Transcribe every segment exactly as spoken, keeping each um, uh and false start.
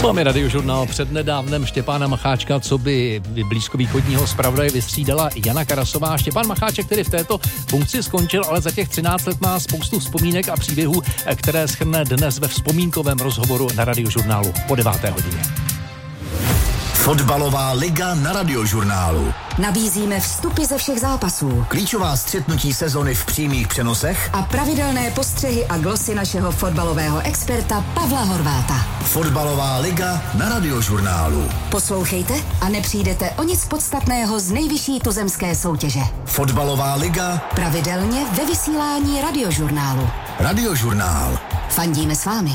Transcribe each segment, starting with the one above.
Máme Radiožurnál. Přednedávnem Štěpána Macháčka, co by blízkovýchodního zpravodaje vystřídala Jana Karasová. Štěpán Macháček, který v této funkci skončil, ale za těch třináct let má spoustu vzpomínek a příběhů, které shrne dnes ve vzpomínkovém rozhovoru na Radiožurnálu po deváté hodině. Fotbalová liga na Radiožurnálu. Nabízíme vstupy ze všech zápasů, Klíčová střetnutí sezony v přímých přenosech a pravidelné postřehy a glosy našeho fotbalového experta Pavla Horváta. Fotbalová liga na Radiožurnálu. Poslouchejte a nepřijdete o nic podstatného z nejvyšší tuzemské soutěže. Fotbalová liga pravidelně ve vysílání Radiožurnálu. Radiožurnál. Fandíme s vámi.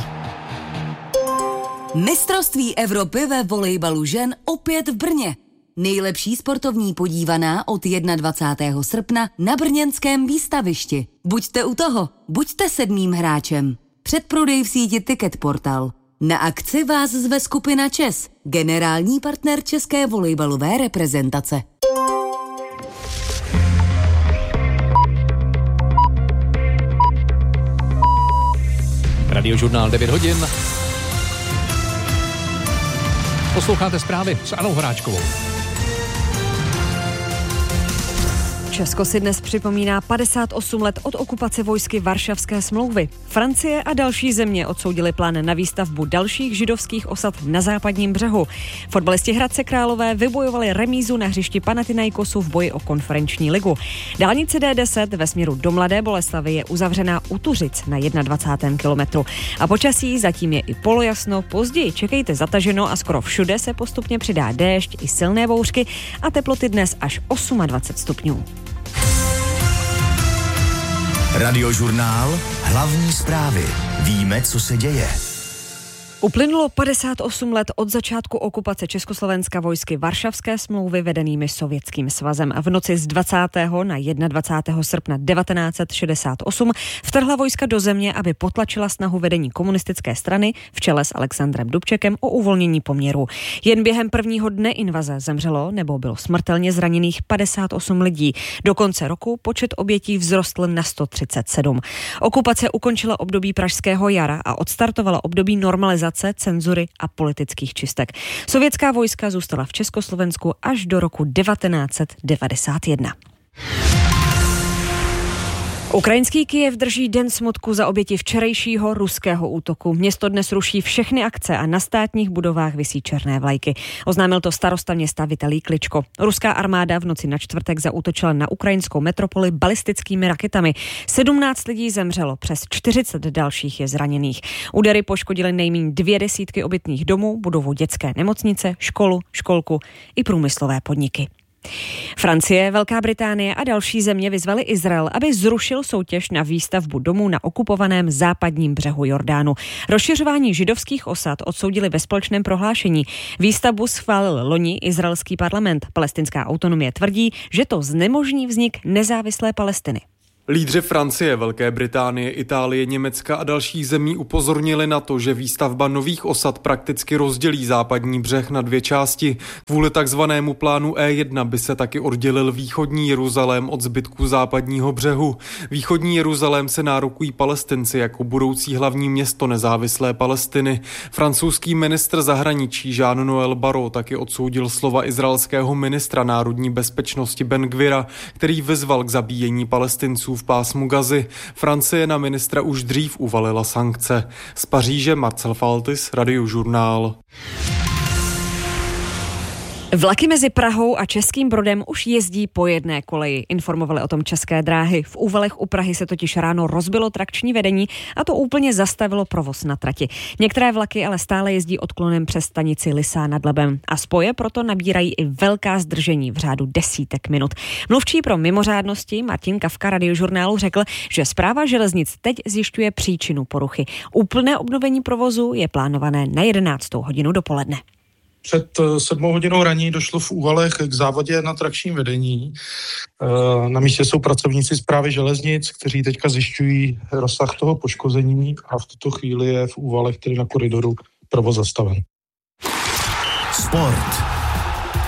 Mistrovství Evropy ve volejbalu žen opět v Brně. Nejlepší sportovní podívaná od dvacátého prvního srpna na brněnském výstavišti. Buďte u toho, buďte sedmým hráčem. Předprodej v síti Ticket Portal. Na akci vás zve skupina ČES, generální partner české volejbalové reprezentace. Radiožurnál devět hodin. Posloucháte zprávy s Anou Horáčkovou. Česko si dnes připomíná padesát osm let od okupace vojsky Varšavské smlouvy. Francie a další země odsoudili plán na výstavbu dalších židovských osad na západním břehu. Fotbalisti Hradce Králové vybojovali remízu na hřišti Panathinaikosu v boji o konferenční ligu. Dálnice D deset ve směru do Mladé Boleslavi je uzavřená u Tuřic na dvacátém prvním kilometru. A počasí zatím je i polojasno, později čekejte zataženo a skoro všude se postupně přidá déšť i silné bouřky a teploty dnes až dvacet osm stupňů. Radiožurnál. Hlavní zprávy. Víme, co se děje. Uplynulo padesát osm let od začátku okupace Československa vojsky Varšavské smlouvy vedenými Sovětským svazem. V noci z dvacátého na dvacátého prvního srpna devatenáct set šedesát osm vtrhla vojska do země, aby potlačila snahu vedení komunistické strany v čele s Alexandrem Dubčekem o uvolnění poměrů. Jen během prvního dne invaze zemřelo nebo bylo smrtelně zraněných padesát osm lidí. Do konce roku počet obětí vzrostl na sto třicet sedm. Okupace ukončila období Pražského jara a odstartovala období normalizace, cenzury a politických čistek. Sovětská vojska zůstala v Československu až do roku devatenáct set devadesát jedna. Ukrajinský Kyjev drží den smutku za oběti včerejšího ruského útoku. Město dnes ruší všechny akce a na státních budovách visí černé vlajky. Oznámil to starosta města Vitalij Kličko. Ruská armáda v noci na čtvrtek zaútočila na ukrajinskou metropoli balistickými raketami. sedmnáct lidí zemřelo, přes čtyřicet dalších je zraněných. Údery poškodily nejméně dvě desítky obytných domů, budovu dětské nemocnice, školu, školku i průmyslové podniky. Francie, Velká Británie a další země vyzvaly Izrael, aby zrušil soutěž na výstavbu domů na okupovaném západním břehu Jordánu. Rozšiřování židovských osad odsoudili ve společném prohlášení. Výstavbu schválil loni izraelský parlament. Palestinská autonomie tvrdí, že to znemožní vznik nezávislé Palestiny. Lídři Francie, Velké Británie, Itálie, Německa a dalších zemí upozornili na to, že výstavba nových osad prakticky rozdělí západní břeh na dvě části. Kvůli takzvanému plánu E jedna by se taky oddělil východní Jeruzalém od zbytku západního břehu. Východní Jeruzalém se nárokují Palestinci jako budoucí hlavní město nezávislé Palestiny. Francouzský ministr zahraničí Jean-Noël Barrot taky odsoudil slova izraelského ministra národní bezpečnosti Ben Gvira, který vyzval k zabíjení Palestinců v pásmu Gazy. Francie na ministra už dřív uvalila sankce. Z Paříže Marcel Faltis, Radiožurnál. Vlaky mezi Prahou a Českým Brodem už jezdí po jedné koleji, informovali o tom České dráhy. V Úvalech u Prahy se totiž ráno rozbilo trakční vedení a to úplně zastavilo provoz na trati. Některé vlaky ale stále jezdí odklonem přes stanici Lysá nad Labem a spoje proto nabírají i velká zdržení v řádu desítek minut. Mluvčí pro mimořádnosti Martin Kafka Radiožurnálu řekl, že Správa železnic teď zjišťuje příčinu poruchy. Úplné obnovení provozu je plánované na jedenáctou hodinu dopoledne. Před sedmou hodinou raní došlo v Úvalech k závadě na trakčním vedení. Na místě jsou pracovníci Správy železnic, kteří teďka zjišťují rozsah toho poškození a v tuto chvíli je v Úvalech, tedy na koridoru, provoz zastaven. Sport.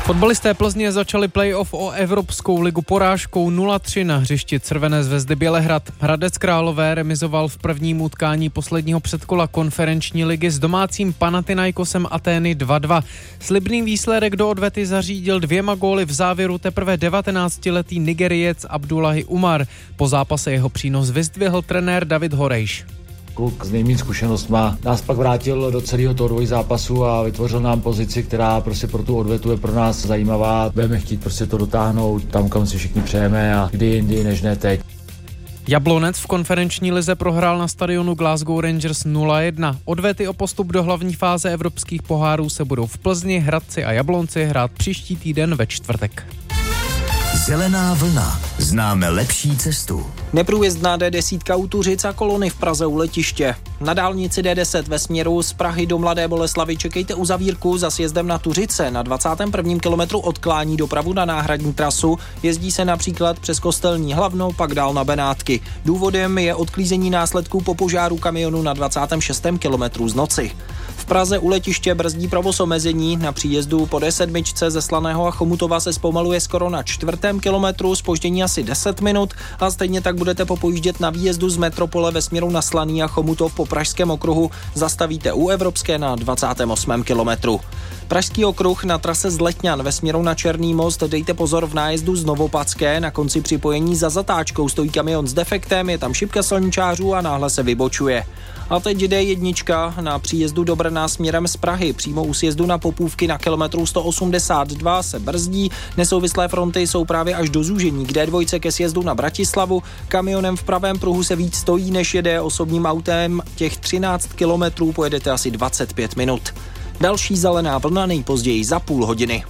Fotbalisté Plzně začali play-off o Evropskou ligu porážkou nula tři na hřišti Červené Zvezdy Bělehrad. Hradec Králové remizoval v prvním utkání posledního předkola konferenční ligy s domácím Panathinaikosem Atény dva dva. Slibný výsledek do odvety zařídil dvěma góly v závěru teprve devatenáctiletý Nigeriec Abdullahi Umar. Po zápase jeho přínos vyzdvihl trenér David Horejš. Kluk s nejmín zkušenostma nás pak vrátil do celého toho dvojzápasu a vytvořil nám pozici, která prostě pro tu odvetu je pro nás zajímavá. Budeme chtít prostě to dotáhnout tam, kam si všichni přejeme a kdy jindy, než ne teď. Jablonec v konferenční lize prohrál na stadionu Glasgow Rangers nula jedna. Odvety o postup do hlavní fáze evropských pohárů se budou v Plzni, Hradci a Jablonci hrát příští týden ve čtvrtek. Zelená vlna. Známe lepší cestu. Neprůjezdná D deset u Tuřic a kolony v Praze u letiště. Na dálnici D deset ve směru z Prahy do Mladé Boleslavi čekejte uzavírku za sjezdem na Tuřice. Na dvacátém prvním kilometru odklání dopravu na náhradní trasu. Jezdí se například přes Kostelní Hlavno, pak dál na Benátky. Důvodem je odklízení následků po požáru kamionu na dvacátém šestém kilometru z noci. V Praze u letiště brzdí provoz omezení. Na příjezdu po D sedm ze Slaného a Chomutova se zpomaluje skoro na čtvrtém kilometru, zpoždění asi deset minut a stejně tak budete popojíždět na výjezdu z metropole ve směru na Slaný a Chomutov po Pražském okruhu. Zastavíte u Evropské na dvacátém osmém kilometru. Pražský okruh na trase z Letňan ve směru na Černý most, dejte pozor v nájezdu z Novopadské, na konci připojení za zatáčkou stojí kamion s defektem, je tam šipka silničářů a náhle se vybočuje. A teď D jedna na příjezdu do Brna směrem z Prahy, přímo u sjezdu na Popůvky na kilometru sto osmdesát dva se brzdí, nesouvislé fronty jsou právě až do zúžení k D dva ke sjezdu na Bratislavu, kamionem v pravém pruhu se víc stojí, než jede osobním autem, těch třináct kilometrů pojedete asi dvacet pět minut. Další zelená vlna nejpozději za půl hodiny.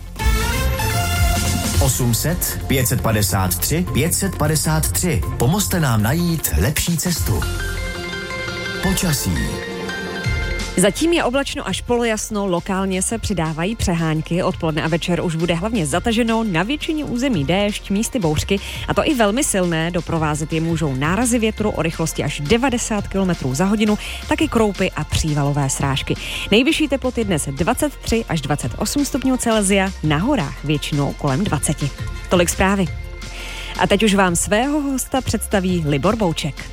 osm set, pět set padesát tři, pět set padesát tři. Pomozte nám najít lepší cestu. Počasí. Zatím je oblačno až polojasno, lokálně se přidávají přehánky, odpoledne a večer už bude hlavně zataženo, na většině území déšť, místy bouřky, a to i velmi silné, doprovázet je můžou nárazy větru o rychlosti až devadesát kilometrů za hodinu, taky kroupy a přívalové srážky. Nejvyšší teploty dnes dvacet tři až dvacet osm stupňů Celsia, na horách většinou kolem dvacet. Tolik zprávy. A teď už vám svého hosta představí Libor Bouček.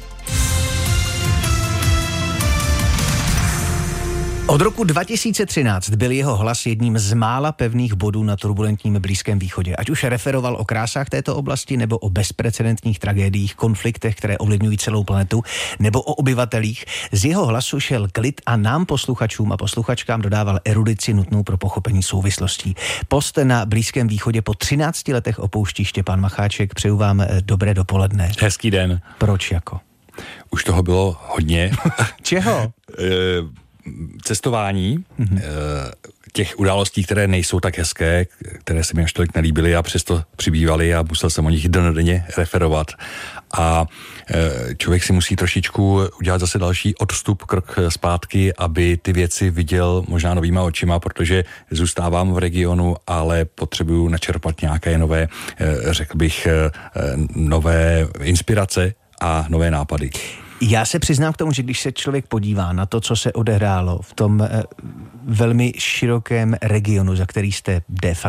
Od roku dva tisíce třináct byl jeho hlas jedním z mála pevných bodů na turbulentním Blízkém východě. Ať už referoval o krásách této oblasti, nebo o bezprecedentních tragédiích, konfliktech, které ovlivňují celou planetu, nebo o obyvatelích, z jeho hlasu šel klid a nám posluchačům a posluchačkám dodával erudici nutnou pro pochopení souvislostí. Post na Blízkém východě po třinácti letech opouští Štěpán Macháček. Přeju vám dobré dopoledne. Hezký den. Proč jako? Už toho bylo hodně. Čeho? Cestování, mm-hmm. těch událostí, které nejsou tak hezké, které se mi až tolik nelíbily a přesto přibývaly a musel jsem o nich dennodenně referovat. A člověk si musí trošičku udělat zase další odstup, krok zpátky, aby ty věci viděl možná novýma očima, protože zůstávám v regionu, ale potřebuju načerpat nějaké nové, řekl bych, nové inspirace a nové nápady. Já se přiznám k tomu, že když se člověk podívá na to, co se odehrálo v tom eh, velmi širokém regionu, za který jste de facto